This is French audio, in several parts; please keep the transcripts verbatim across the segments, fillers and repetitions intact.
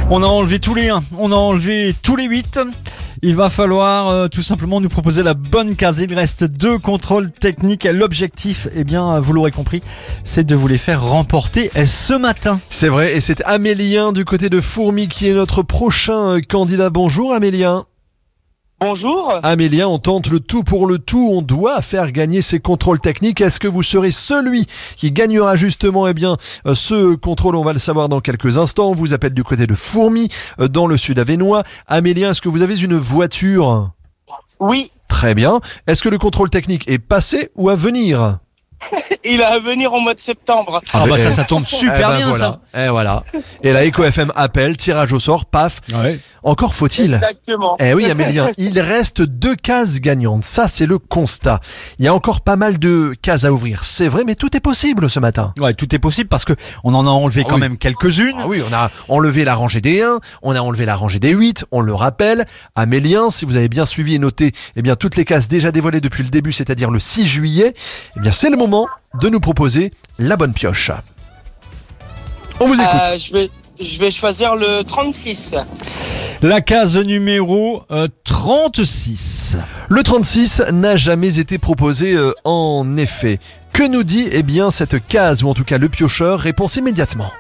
On a enlevé tous les un, on a enlevé tous les huit. Il va falloir euh, tout simplement nous proposer la bonne case. Il reste deux contrôles techniques. L'objectif, eh bien, vous l'aurez compris, c'est de vous les faire remporter ce matin. C'est vrai, et c'est Amélien du côté de Fourmi qui est notre prochain candidat. Bonjour Amélien. Bonjour. Amélien, on tente le tout pour le tout, on doit faire gagner ces contrôles techniques. Est-ce que vous serez celui qui gagnera justement eh bien, ce contrôle? On va le savoir dans quelques instants. On vous appelle du côté de Fourmi, dans le sud avesnois. Amélien, est-ce que vous avez une voiture? Oui. Très bien. Est-ce que le contrôle technique est passé ou à venir? Il a à venir au mois de septembre. Ah, bah ça, ça tombe super eh ben bien voilà. ça. Et voilà. Et la Eco F M appelle, tirage au sort, paf. Ouais. Encore faut-il. Exactement. Eh oui Amélien, il reste deux cases gagnantes, ça c'est le constat. Il y a encore pas mal de cases à ouvrir, c'est vrai, mais tout est possible ce matin. Ouais, tout est possible parce que on en a enlevé Ah quand oui. même quelques-unes. Ah oui, on a enlevé la rangée des un, on a enlevé la rangée des huit, on le rappelle. Amélien, si vous avez bien suivi et noté eh bien, toutes les cases déjà dévoilées depuis le début, c'est-à-dire le six juillet, eh bien c'est le moment de nous proposer la bonne pioche. On vous écoute. Euh, je vais, je vais choisir le trente-six. La case numéro euh, trente-six. Le trente-six n'a jamais été proposé euh, en effet. Que nous dit eh bien cette case, ou en tout cas le piocheur? Réponse immédiatement.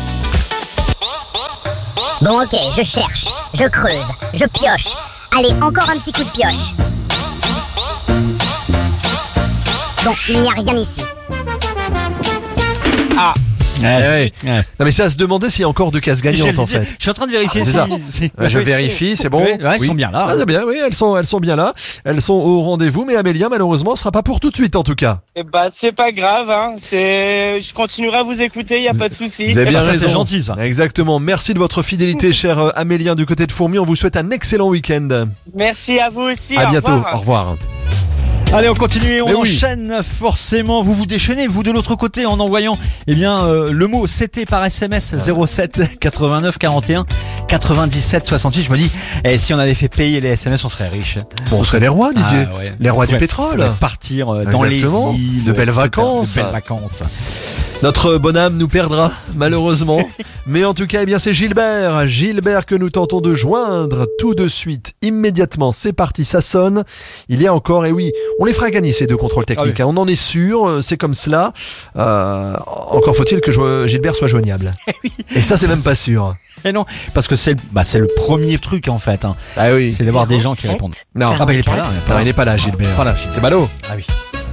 Bon ok, je cherche, je creuse, je pioche. Allez, encore un petit coup de pioche. Bon, il n'y a rien ici. Ah. Ouais. Ouais. Non mais c'est à se demander s'il y a encore de cases gagnantes en fait. Je suis en train de vérifier Ah, c'est si, ça. si- Ouais, je oui. vérifie, c'est bon. Ouais, ouais, elles Oui. sont bien là. Ah, c'est bien, oui, elles sont, elles sont bien là. Elles sont au rendez-vous, mais Amélien, malheureusement, ce sera pas pour tout de suite en tout cas. Eh bah, c'est pas grave, hein. C'est, je continuerai à vous écouter, y a pas de souci. Vous avez bien bah, ça, raison. c'est gentil, ça. Exactement. Merci de votre fidélité, cher euh, Amélien du côté de Fourmi. On vous souhaite un excellent week-end. Merci à vous aussi. À au bientôt. revoir. Au revoir. Allez, on continue, on Mais oui. enchaîne forcément. Vous vous déchaînez, vous de l'autre côté, en envoyant eh bien euh, le mot C T par S M S zéro sept quatre-vingt-neuf quarante et un quatre-vingt-dix-sept soixante-huit. Je me dis, eh, si on avait fait payer les S M S, on serait riche. Bon, on serait les rois, Didier. Ah, ouais. Les rois On du pourrait- pétrole. on pourrait partir euh, dans Exactement. les îles. De belles et cetera. vacances. De belles vacances. Notre bonne âme nous perdra, malheureusement. Mais en tout cas, eh bien, c'est Gilbert. Gilbert que nous tentons de joindre tout de suite, immédiatement. C'est parti, ça sonne. Il y a encore, et oui, on les fera gagner ces deux contrôles techniques. Ah hein. On en est sûr, c'est comme cela. Euh, encore faut-il que jo- Gilbert soit joignable. Et ça, c'est même pas sûr. Et non, parce que c'est le- bah, c'est le premier truc en fait. Hein. Ah oui. C'est d'avoir des gens qui répondent. Non. Ah bah il est pas là. Il est pas Non, là. il n'est pas là, Gilbert. Pas là, Gilbert. C'est ballot. Ah oui.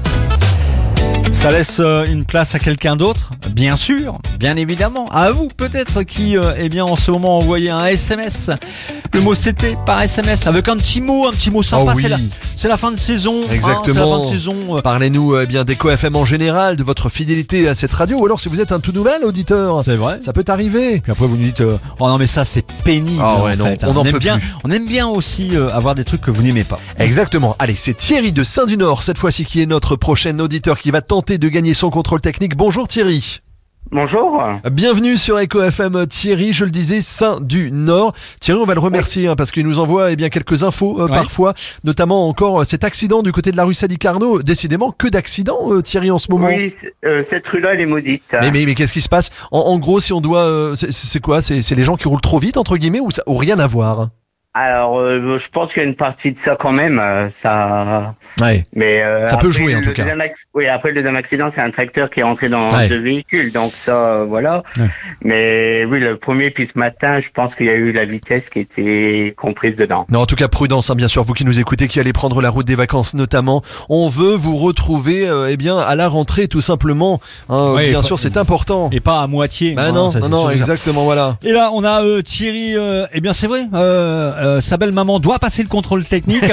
Ça laisse euh, une place à quelqu'un d'autre, bien sûr, bien évidemment. À vous peut-être qui, euh, eh bien, en ce moment envoyez un S M S. Le mot C T par S M S avec un petit mot, un petit mot sympa. Oh oui. C'est la, c'est la fin de saison. hein, Exactement. c'est la fin de saison. euh, Parlez-nous eh bien d'Eco F M en général, de votre fidélité à cette radio, ou alors si vous êtes un tout nouvel auditeur, c'est vrai. ça peut arriver. Puis après vous nous dites, euh, oh non mais ça c'est pénible. Ah ouais, en non, fait, hein. on en aime peut bien, plus. on aime bien aussi euh, avoir des trucs que vous n'aimez pas. Exactement. Allez, c'est Thierry de Saint-du-Nord, cette fois-ci, qui est notre prochain auditeur qui va tenter de gagner son contrôle technique. Bonjour Thierry. Bonjour. Bienvenue sur Eco F M. Thierry, je le disais, Saint-du-Nord. Thierry, on va le remercier hein, parce qu'il nous envoie eh bien quelques infos euh, Ouais. parfois, notamment encore euh, cet accident du côté de la rue Sadi Carnot. Décidément, que d'accidents, euh, Thierry, en ce moment. Oui, c- euh, cette rue-là, elle est maudite. Mais, mais, mais qu'est-ce qui se passe en, en gros, si on doit... euh, c'est, c'est quoi c'est, c'est les gens qui roulent trop vite, entre guillemets, ou, ça, ou rien à voir? Alors, euh, je pense qu'il y a une partie de ça quand même. euh, ça, Ouais. mais euh, Ça peut après, jouer, en le tout cas. deuxième acc- Oui, après le deuxième accident, c'est un tracteur qui est entré dans Ouais. deux véhicules, donc ça, euh, voilà. Ouais. Mais oui, le premier, puis ce matin, je pense qu'il y a eu la vitesse qui était comprise dedans. Non, en tout cas, prudence, hein, bien sûr, vous qui nous écoutez, qui allez prendre la route des vacances notamment. On veut vous retrouver euh, eh bien, à la rentrée, tout simplement. Hein, Oui, bien pas- sûr, c'est important. Et pas à moitié. Bah hein, non, ça, non, c'est non, sûr, ça. exactement, voilà. Et là, on a euh, Thierry. Euh, eh bien, c'est vrai. Euh, euh, sa belle maman doit passer le contrôle technique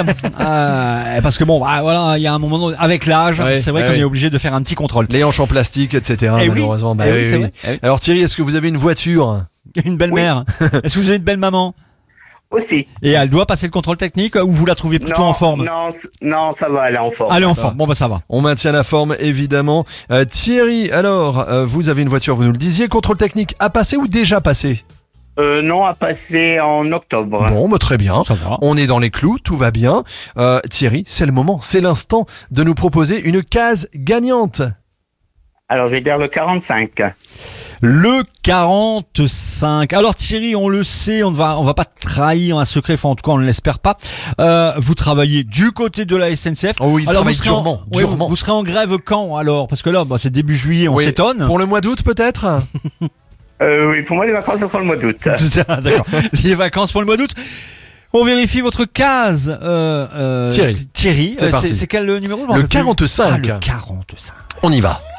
euh, parce que bon, bah, voilà, il y a un moment donné, avec l'âge, Ouais, c'est vrai ouais, qu'on ouais. est obligé de faire un petit contrôle. Les hanches en plastique, et cetera. Eh oui, malheureusement. Bah eh oui, oui, c'est oui. vrai. Eh oui. Alors Thierry, est-ce que vous avez une voiture? Une belle mère. Est-ce que vous avez une belle maman? Aussi. Et elle doit passer le contrôle technique ou vous la trouvez plutôt non, en forme? Non, c- non, ça va, elle est en forme. Elle est en Ça forme. Bon bah ça va. On maintient la forme, évidemment. Euh, Thierry, alors, euh, vous avez une voiture, vous nous le disiez. Contrôle technique à passer ou déjà passé? Euh, non, à passer en octobre. Bon, bah, très bien. Ça va. On est dans les clous, tout va bien. Euh, Thierry, c'est le moment, c'est l'instant de nous proposer une case gagnante. Alors, je vais dire le quarante-cinq. Le quarante-cinq. Alors Thierry, on le sait, on ne va, on va pas trahir un secret, enfin en tout cas on ne l'espère pas. Euh, vous travaillez du côté de la S N C F. Oh oui, il alors travaille vous serez en- durement, oui, durement. vous serez en grève quand alors? Parce que là, bah, c'est début juillet, on Oui. s'étonne. Pour le mois d'août peut-être? Euh, oui, pour moi, les vacances, ce sera le mois d'août. D'accord. Les vacances pour le mois d'août. On vérifie votre case. Euh, euh, Thierry. Thierry. C'est Euh, parti. c'est quel numéro? Je me Le rappelle plus. quarante-cinq. Ah, le quarante-cinq. On y va.